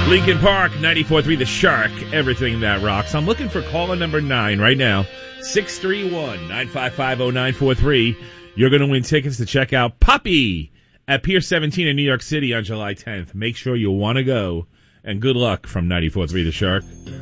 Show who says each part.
Speaker 1: Lincoln Park, 94.3 The Shark, everything that rocks. I'm looking for caller number 9 right now, 631-955-0943. You're going to win tickets to check out Poppy at Pier 17 in New York City on July 10th. Make sure you want to go, and good luck from 94.3 The Shark.